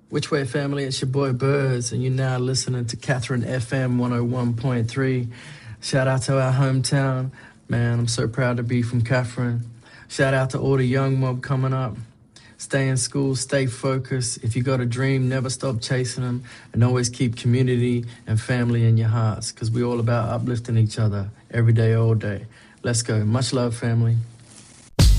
Which way, family? It's your boy Birds, and you're now listening to Catherine FM 101.3. Shout out to our hometown. Man, I'm so proud to be from Catherine. Shout out to all the young mob coming up. Stay in school, stay focused. If you got a dream, never stop chasing them, and always keep community and family in your hearts, because we're all about uplifting each other every day, all day. Let's go. Much love, family.